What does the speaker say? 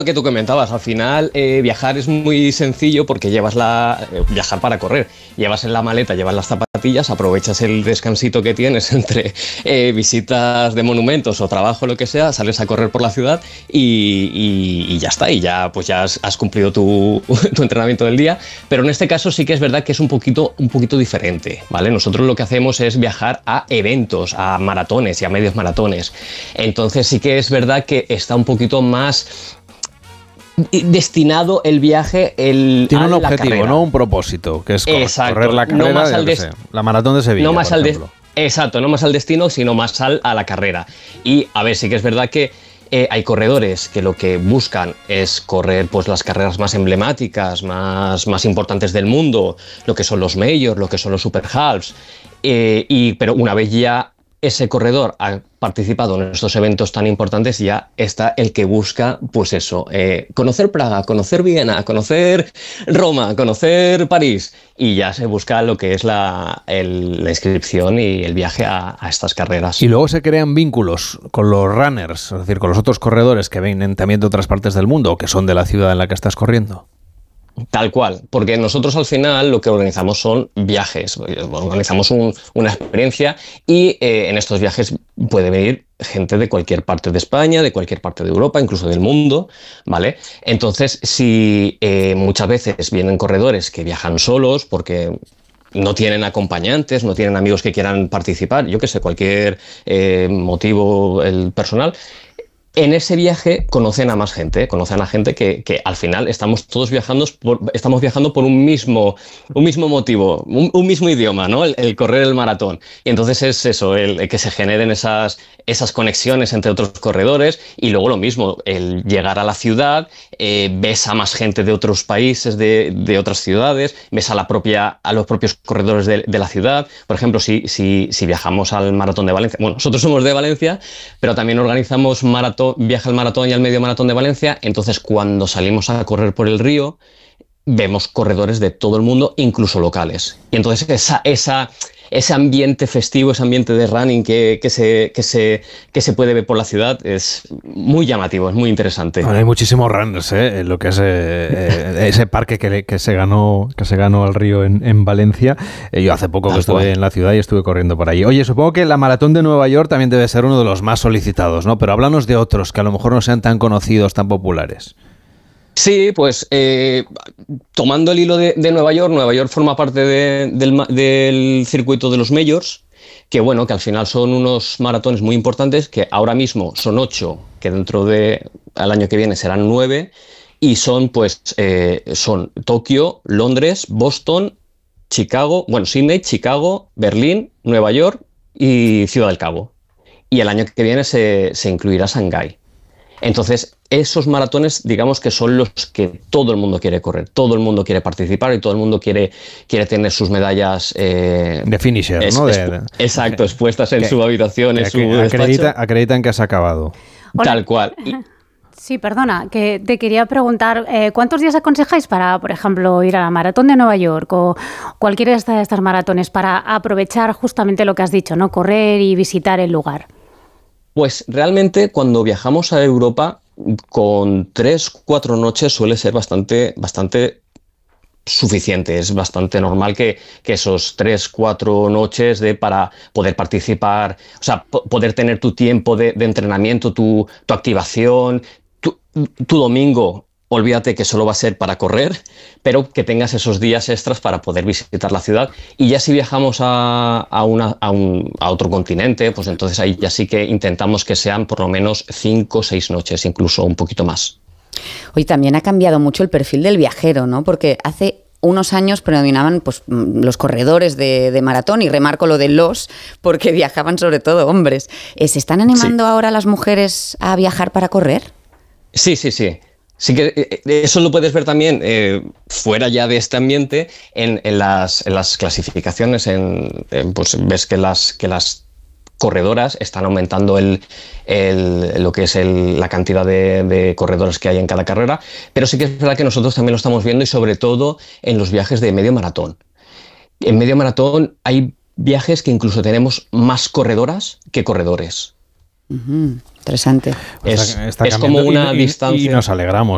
que tú comentabas, al final viajar es muy sencillo porque llevas viajar para correr, llevas en la maleta, llevas las zapatillas, aprovechas el descansito que tienes entre visitas de monumentos o trabajo, lo que sea, sales a correr por la ciudad y ya está, y ya pues ya has cumplido tu entrenamiento del día, pero en este caso sí que es verdad que es un poquito diferente, ¿vale? Nosotros lo que hacemos es viajar a eventos, a maratones y a medios maratones, entonces sí que es verdad que está un poquito más destinado el viaje tiene un objetivo, ¿no? Un propósito, que es correr la carrera, no la maratón de Sevilla, no más por ejemplo. Exacto, no más al destino, sino más a la carrera. Y a ver, sí que es verdad que hay corredores que lo que buscan es correr pues las carreras más emblemáticas, más importantes del mundo, lo que son los majors, lo que son los super halves, pero una vez ya ese corredor ha participado en estos eventos tan importantes, ya está el que busca, pues eso, conocer Praga, conocer Viena, conocer Roma, conocer París, y ya se busca lo que es la inscripción y el viaje a estas carreras. Y luego se crean vínculos con los runners, es decir, con los otros corredores que vienen también de otras partes del mundo o que son de la ciudad en la que estás corriendo. Tal cual, porque nosotros al final lo que organizamos son viajes, organizamos una experiencia y en estos viajes puede venir gente de cualquier parte de España, de cualquier parte de Europa, incluso del mundo, ¿vale? Entonces, si muchas veces vienen corredores que viajan solos porque no tienen acompañantes, no tienen amigos que quieran participar, yo qué sé, cualquier motivo personal. En ese viaje conocen a más gente, conocen a gente que al final estamos todos viajando por un mismo motivo, un mismo idioma, ¿no? El correr el maratón. Y entonces es eso, el que se generen esas conexiones entre otros corredores y luego lo mismo, el llegar a la ciudad, ves a más gente de otros países, de otras ciudades, ves a los propios corredores de la ciudad. Por ejemplo, si viajamos al maratón de Valencia, bueno, nosotros somos de Valencia, pero también organizamos viaje al maratón y al medio maratón de Valencia, entonces cuando salimos a correr por el río vemos corredores de todo el mundo, incluso locales. Y entonces ese ambiente festivo, ese ambiente de running que se puede ver por la ciudad es muy llamativo, es muy interesante. Bueno, hay muchísimos runners, lo que es ese parque que se ganó al río en Valencia. Yo hace poco que estuve en la ciudad y estuve corriendo por allí. Oye, supongo que la maratón de Nueva York también debe ser uno de los más solicitados, ¿no? Pero háblanos de otros que a lo mejor no sean tan conocidos, tan populares. Sí, pues tomando el hilo de Nueva York forma parte del circuito de los majors, que bueno, que al final son unos maratones muy importantes, que ahora mismo son 8, que al año que viene serán 9, y son Tokio, Londres, Boston, Sydney, Chicago, Berlín, Nueva York y Ciudad del Cabo. Y el año que viene se incluirá Shanghái. Entonces, esos maratones, digamos que son los que todo el mundo quiere correr, todo el mundo quiere participar y todo el mundo quiere tener sus medallas de finisher, ¿no? Exacto, expuestas en su habitación, en su despacho. Acreditan que has acabado. Hola. Tal cual. Sí, perdona, que te quería preguntar, ¿cuántos días aconsejáis para, por ejemplo, ir a la Maratón de Nueva York o cualquiera de estas maratones para aprovechar justamente lo que has dicho, ¿no? Correr y visitar el lugar? Pues realmente cuando viajamos a Europa, con 3-4 noches suele ser bastante suficiente. Es bastante normal que esos 3-4 noches para poder participar, o sea, poder tener tu tiempo de entrenamiento, tu activación, tu domingo. Olvídate que solo va a ser para correr, pero que tengas esos días extras para poder visitar la ciudad. Y ya si viajamos a otro continente, pues entonces ahí ya sí que intentamos que sean por lo menos 5 o 6 noches, incluso un poquito más. Hoy también ha cambiado mucho el perfil del viajero, ¿no? Porque hace unos años predominaban pues, los corredores de maratón, y remarco lo de porque viajaban sobre todo hombres. ¿Se están animando ahora las mujeres a viajar para correr? Sí. Sí que eso lo puedes ver también fuera ya de este ambiente en las clasificaciones, pues ves que las corredoras están aumentando lo que es la cantidad de corredores que hay en cada carrera, pero sí que es verdad que nosotros también lo estamos viendo y sobre todo en los viajes de medio maratón. En medio maratón hay viajes que incluso tenemos más corredoras que corredores. Interesante. Está es como una distancia. Y nos alegramos